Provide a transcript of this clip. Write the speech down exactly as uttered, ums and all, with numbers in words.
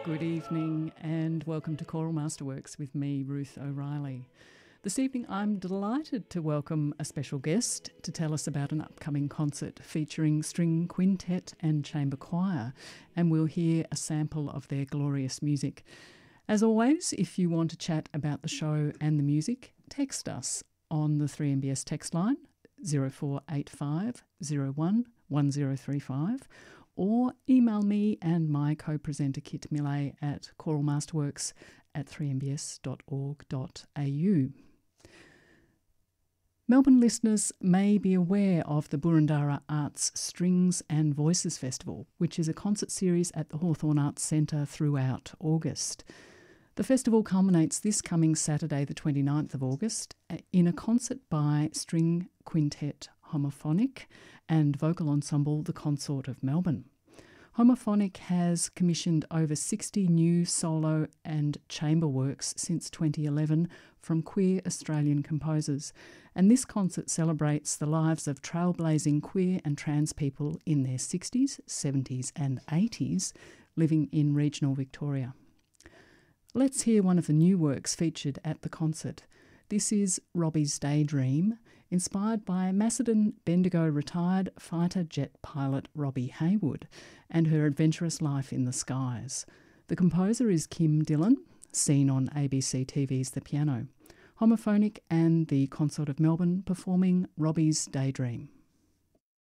Good evening and welcome to Choral Masterworks with me, Ruth O'Reilly. This evening I'm delighted to welcome a special guest to tell us about an upcoming concert featuring string quintet and chamber choir, and we'll hear a sample of their glorious music. As always, if you want to chat about the show and the music, text us on the three M B S text line zero four eight five zero one one zero three five, or email me and my co-presenter Kit Millet at choralmasterworks at three m b s dot org dot a u. Melbourne listeners may be aware of the Boroondara Arts Strings and Voices Festival, which is a concert series at the Hawthorn Arts Centre throughout August. The festival culminates this coming Saturday, the twenty-ninth of August, in a concert by string quintet Homophonic and vocal ensemble The Consort of Melbourne. Homophonic has commissioned over sixty new solo and chamber works since twenty eleven from queer Australian composers, and this concert celebrates the lives of trailblazing queer and trans people in their sixties, seventies and eighties living in regional Victoria. Let's hear one of the new works featured at the concert. This is Robbie's Daydream, inspired by Macedon Bendigo retired fighter jet pilot Robbie Haywood and her adventurous life in the skies. The composer is Kim Dillon, seen on A B C T V's The Piano. Homophonic and the Consort of Melbourne performing Robbie's Daydream.